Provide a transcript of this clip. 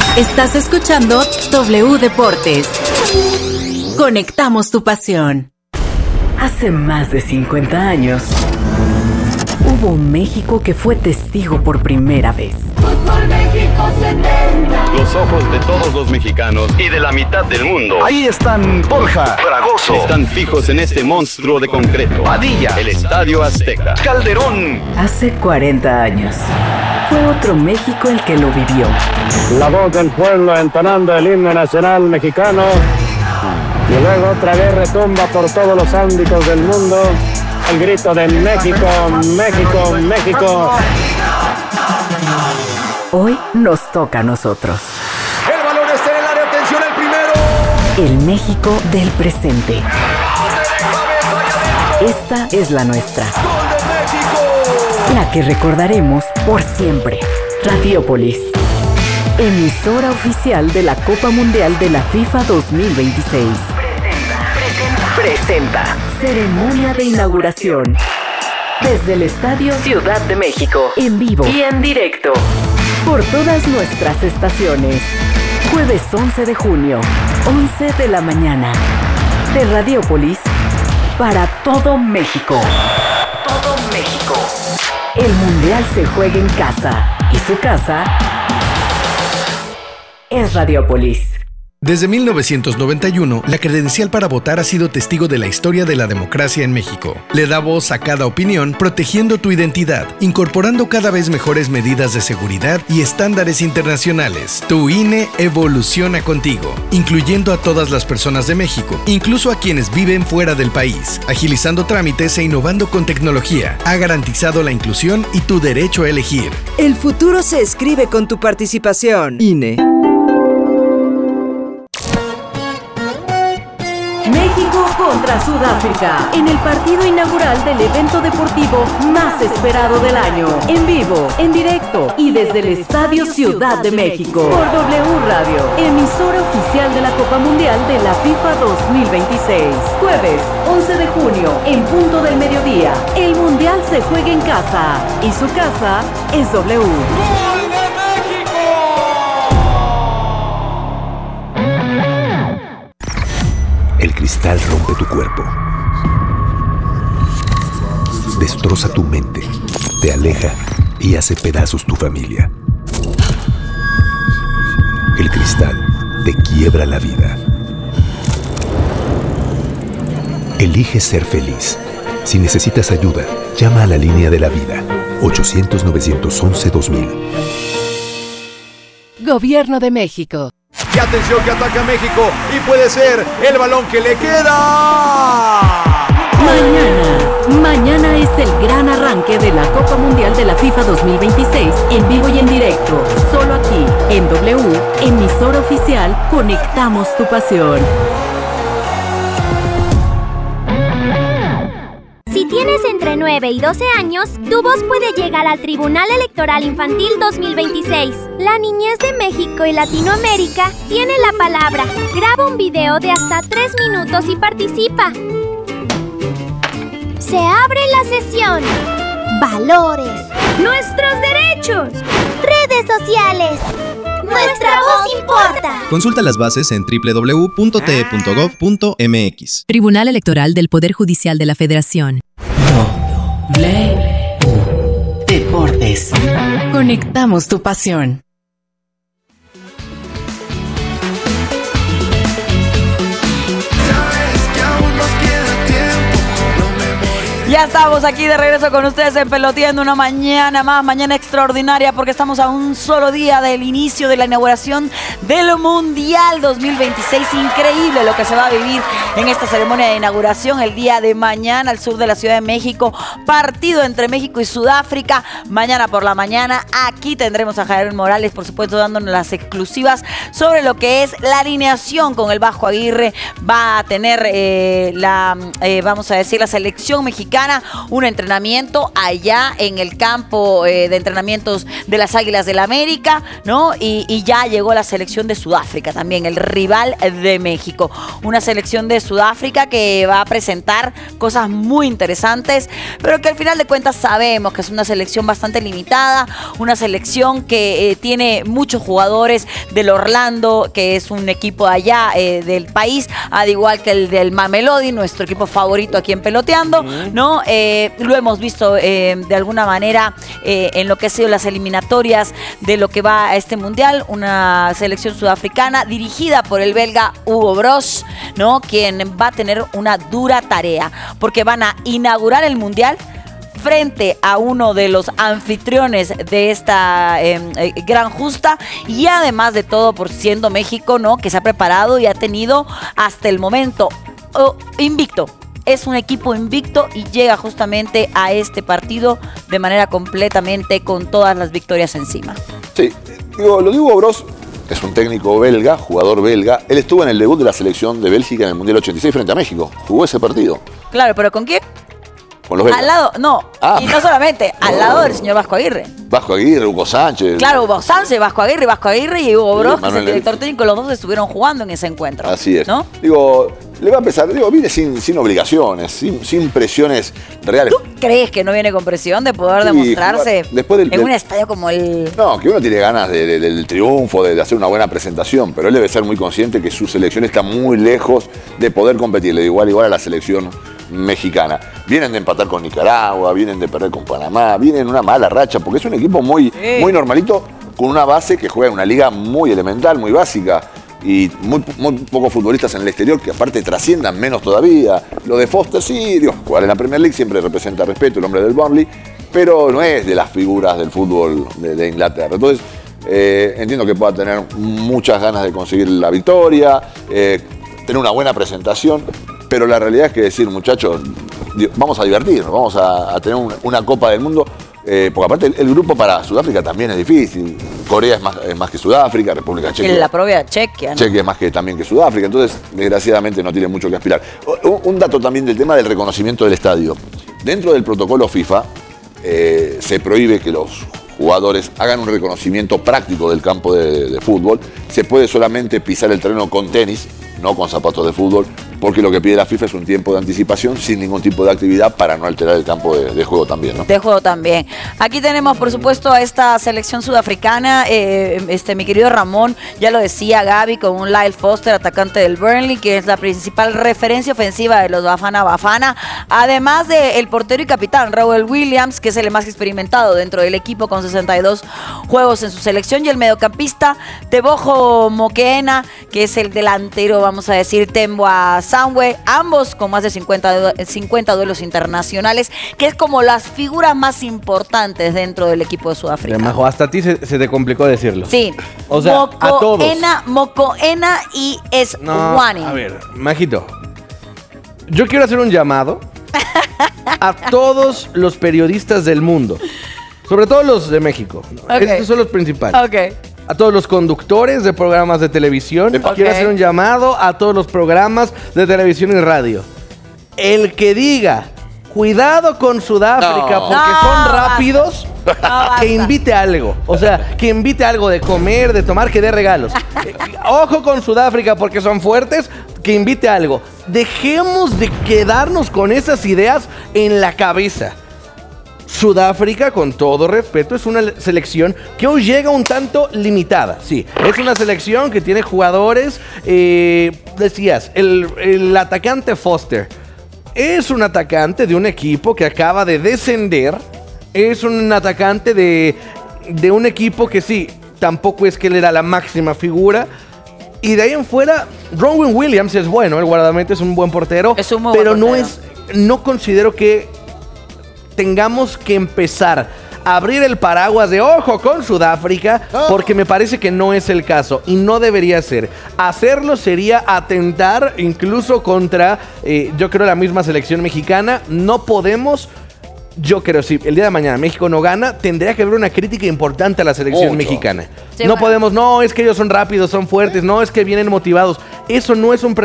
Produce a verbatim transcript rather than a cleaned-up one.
Estás escuchando W Deportes. Conectamos tu pasión. Hace más de cincuenta años, hubo un México que fue testigo por primera vez. Fútbol México setenta. Los ojos de todos los mexicanos y de la mitad del mundo. Ahí están Borja, Fragoso. Están fijos en este monstruo de concreto. Padilla. El Estadio Azteca. Calderón. Hace cuarenta años, fue otro México el que lo vivió. La voz del pueblo entonando el himno nacional mexicano. Y luego otra vez retumba por todos los ámbitos del mundo el grito de México, México, México. Hoy nos toca a nosotros. El balón está en el área, atención el primero. El México del presente. Esta es la nuestra. ¡Gol de México! La que recordaremos por siempre. Radiópolis, emisora oficial de la Copa Mundial de la FIFA dos mil veintiséis. Presenta, presenta, ceremonia de inauguración. Desde el Estadio Ciudad de México, en vivo y en directo, por todas nuestras estaciones. Jueves once de junio, once de la mañana. De Radiópolis, para todo México. Todo México. El Mundial se juega en casa, y su casa es Radiópolis. Desde mil novecientos noventa y uno, la credencial para votar ha sido testigo de la historia de la democracia en México. Le da voz a cada opinión, protegiendo tu identidad, incorporando cada vez mejores medidas de seguridad y estándares internacionales. Tu I N E evoluciona contigo, incluyendo a todas las personas de México, incluso a quienes viven fuera del país, agilizando trámites e innovando con tecnología. Ha garantizado la inclusión y tu derecho a elegir. El futuro se escribe con tu participación. I N E. México contra Sudáfrica, en el partido inaugural del evento deportivo más esperado del año. En vivo, en directo y desde el Estadio Ciudad de México. Por W Radio, emisora oficial de la Copa Mundial de la FIFA dos mil veintiséis. Jueves, once de junio, en punto del mediodía. El Mundial se juega en casa y su casa es W. El cristal rompe tu cuerpo, destroza tu mente, te aleja y hace pedazos tu familia. El cristal te quiebra la vida. Elige ser feliz. Si necesitas ayuda, llama a la línea de la vida, ochocientos, novecientos once, dos mil. Gobierno de México. Y atención que ataca México y puede ser el balón que le queda. Mañana, mañana es el gran arranque de la Copa Mundial de la FIFA dos mil veintiséis, en vivo y en directo, solo aquí, en W, emisora oficial, conectamos tu pasión. Si tienes entre nueve y doce años, tu voz puede llegar al Tribunal Electoral Infantil dos mil veintiséis. La niñez de México y Latinoamérica tiene la palabra. Graba un video de hasta tres minutos y participa. Se abre la sesión. Valores. Nuestros derechos. Redes sociales. Nuestra voz importa. Consulta las bases en doble u doble u doble u punto t e punto gov punto m x. Tribunal Electoral del Poder Judicial de la Federación. W Deportes. Conectamos tu pasión. Ya estamos aquí de regreso con ustedes en Peloteando una mañana más, mañana extraordinaria porque estamos a un solo día del inicio de la inauguración del Mundial dos mil veintiséis. Increíble lo que se va a vivir en esta ceremonia de inauguración el día de mañana al sur de la Ciudad de México. Partido entre México y Sudáfrica. Mañana por la mañana aquí tendremos a Javier Morales, por supuesto, dándonos las exclusivas sobre lo que es la alineación con el Vasco Aguirre. Va a tener eh, la, eh, vamos a decir, la selección mexicana Sudafricana, un entrenamiento allá en el campo eh, de entrenamientos de las Águilas del América, ¿no? Y, y ya llegó la selección de Sudáfrica también, el rival de México. Una selección de Sudáfrica que va a presentar cosas muy interesantes, pero que al final de cuentas sabemos que es una selección bastante limitada, una selección que eh, tiene muchos jugadores del Orlando, que es un equipo allá eh, del país, al igual que el del Mamelodi, nuestro equipo favorito aquí en Peloteando, uh-huh. ¿no? Eh, lo hemos visto eh, de alguna manera eh, en lo que ha sido las eliminatorias de lo que va a este mundial, una selección sudafricana dirigida por el belga Hugo Broos, ¿no? Quien va a tener una dura tarea, porque van a inaugurar el mundial frente a uno de los anfitriones de esta eh, eh, gran justa, y además de todo por siendo México, ¿no? Que se ha preparado y ha tenido hasta el momento oh, invicto. Es un equipo invicto y llega justamente a este partido de manera completamente con todas las victorias encima. Sí, digo, lo digo, Broos es un técnico belga, jugador belga. Él estuvo en el debut de la selección de Bélgica en el Mundial ochenta y seis frente a México. Jugó ese partido. Claro, pero ¿con quién? Con los belgas. Al lado, no, ah. y no solamente, al no, lado no, del señor Vasco Aguirre. Vasco Aguirre, Hugo Sánchez. Claro, Hugo Sánchez, Vasco Aguirre, Vasco Aguirre y Hugo Broos, que es el director Levi. técnico, los dos estuvieron jugando en ese encuentro. Así es. ¿No? Digo, le va a empezar, digo, viene sin, sin obligaciones, sin, sin presiones reales. ¿Tú crees que no viene con presión de poder Sí, demostrarse después del, en del, un estadio como el... No, que uno tiene ganas de, de, del triunfo, de, de hacer una buena presentación, pero él debe ser muy consciente que su selección está muy lejos de poder competirle de igual a igual a la selección mexicana. Vienen de empatar con Nicaragua, vienen de perder con Panamá, vienen en una mala racha, porque es un equipo muy, sí. muy normalito, con una base que juega en una liga muy elemental, muy básica, y muy, muy pocos futbolistas en el exterior que aparte trasciendan menos todavía. Lo de Foster sí, Dios, jugar en la Premier League siempre representa respeto, el hombre del Burnley, pero no es de las figuras del fútbol de, de Inglaterra. Entonces, eh, entiendo que pueda tener muchas ganas de conseguir la victoria, eh, tener una buena presentación, pero la realidad es que decir, muchachos, vamos a divertirnos, vamos a, a tener una, una Copa del Mundo, eh, porque aparte el, el grupo para Sudáfrica también es difícil. Corea es más, es más que Sudáfrica, República Checa. La propia Chequia, ¿no? Chequia es más que también que Sudáfrica, entonces desgraciadamente no tiene mucho que aspirar. Un, un dato también del tema del reconocimiento del estadio. Dentro del protocolo FIFA eh, se prohíbe que los jugadores hagan un reconocimiento práctico del campo de, de fútbol. Se puede solamente pisar el terreno con tenis, no con zapatos de fútbol, porque lo que pide la FIFA es un tiempo de anticipación sin ningún tipo de actividad para no alterar el campo de, de juego también, ¿no? De juego también. Aquí tenemos, por supuesto, a esta selección sudafricana. Eh, este, mi querido Ramón, ya lo decía Gaby, con un Lyle Foster, atacante del Burnley, que es la principal referencia ofensiva de los Bafana Bafana. Además del portero y capitán, Raúl Williams, que es el más experimentado dentro del equipo con sesenta y dos juegos en su selección. Y el mediocampista, Teboho Mokoena, que es el delantero, vamos a decir, Temboa Sangwe, ambos con más de cincuenta, cincuenta duelos internacionales, que es como las figuras más importantes dentro del equipo de Sudáfrica. Majo, hasta a ti se, se te complicó decirlo. Sí. O sea, Mokoena, a todos. Mokoena y Eswani. No, a ver, Majito, yo quiero hacer un llamado a todos los periodistas del mundo, sobre todo los de México. Okay. Estos son los principales. Ok. A todos los conductores de programas de televisión. Okay. Quiero hacer un llamado a todos los programas de televisión y radio. El que diga, cuidado con Sudáfrica no. porque no, son rápidos, no, que invite algo. O sea, que invite algo de comer, de tomar, que dé regalos. Ojo con Sudáfrica porque son fuertes, que invite algo. Dejemos de quedarnos con esas ideas en la cabeza. Sudáfrica, con todo respeto, es una selección que hoy llega un tanto limitada. Sí, es una selección que tiene jugadores, eh, decías, el, el atacante Foster es un atacante de un equipo que acaba de descender, es un atacante de, de un equipo que sí, tampoco es que él era la máxima figura. Y de ahí en fuera, Ronwen Williams es bueno, el guardameta es un buen portero, es un muy pero buen portero. no es, no considero que tengamos que empezar a abrir el paraguas de ojo con Sudáfrica, oh. porque me parece que no es el caso y no debería ser. Hacerlo sería atentar incluso contra, eh, yo creo, la misma selección mexicana. No podemos, yo creo, si el día de mañana México no gana, tendría que haber una crítica importante a la selección Mucho. mexicana. Sí, no bueno. podemos, no, es que ellos son rápidos, son fuertes, no, es que vienen motivados. Eso no es un